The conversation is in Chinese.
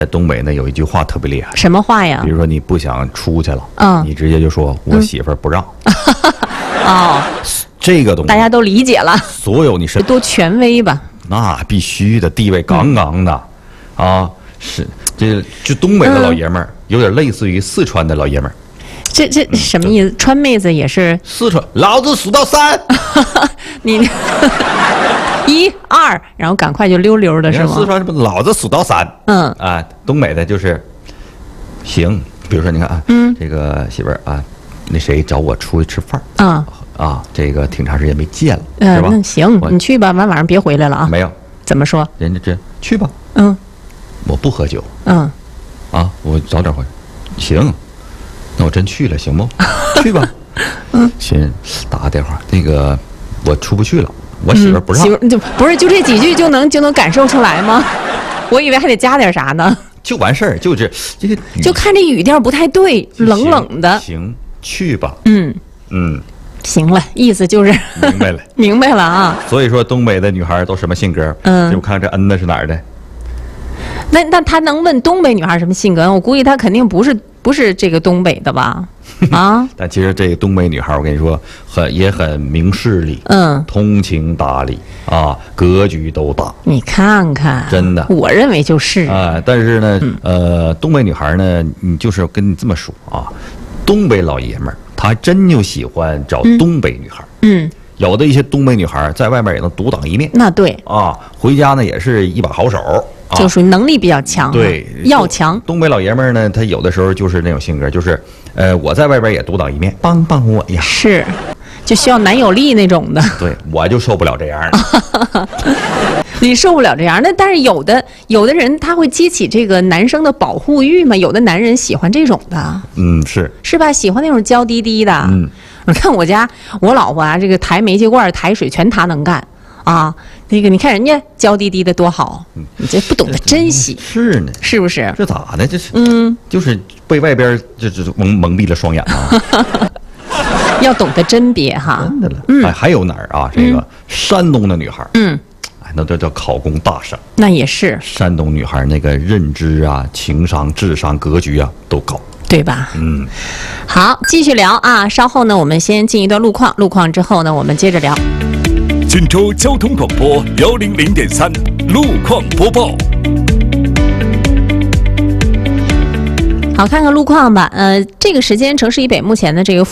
在东北呢有一句话特别厉害， 什么话呀？ 比如说你不想出去了，你直接就说我媳妇儿不让。 哦， 这个东西大家都理解了。 所有你是多权威吧？ 那必须的，地位杠杠的，啊，是这就东北的老爷们儿，有点类似于四川的老爷们儿。 这什么意思？川妹子也是四川，老子数到3， 你1、2，然后赶快就溜溜的是吗？ 四川是不是老子数到3？啊，东北的就是行。比如说你看啊，这个媳妇儿啊，那谁找我出去吃饭啊，这个挺长时间没见了，是吧？ 那行，你去吧，晚上别回来了啊。 没有， 怎么说？ 人家这去吧，我不喝酒，我早点回来，行。那我真去了，行不？去吧。行，打个电话。那个，我出不去了，我媳妇不让。 媳妇就不是就这几句就能感受出来吗？我以为还得加点啥呢。 就完事儿，就是这些。 就看这语调不太对，冷冷的。 行，去吧。 行了，意思就是明白了， 明白了啊。 所以说，东北的女孩都什么性格？就看看这恩的是哪儿的。 那他能问东北女孩什么性格？我估计他肯定不是这个东北的吧？啊！ 但其实这个东北女孩，我跟你说，也很明事理，通情达理啊，格局都大。 你看看， 真的， 我认为就是啊。但是呢，东北女孩呢，你就是跟你这么说啊，东北老爷们儿他还真就喜欢找东北女孩。有的一些东北女孩在外面也能独当一面。那对啊，回家呢也是一把好手。 就属于能力比较强， 对， 要强。 东北老爷们儿呢，他有的时候就是那种性格，就是我在外边也独当一面，帮我呀， 是，就需要男友力那种的。 对，我就受不了这样的。 你受不了这样，但是有的人他会激起这个男生的保护欲嘛，有的男人喜欢这种的。 是吧？喜欢那种娇滴滴的。你看我老婆啊，这个抬煤气罐、抬水全她能干。啊，那个你看人家娇滴滴的多好，你这不懂得珍惜。 是呢， 是不是？ 这咋的？这是就是被外边这蒙蔽了双眼啊。 要懂得甄别哈。 真的了。还有哪儿啊？这个山东的女孩，那都叫考公大省。 那也是。 山东女孩那个认知啊、情商、智商、格局啊都高。 对吧？好，继续聊啊。稍后呢，我们先进一段路况之后呢，我们接着聊。 锦州交通广播100.3路况播报。 好，看看路况吧。这个时间城市以北目前的这个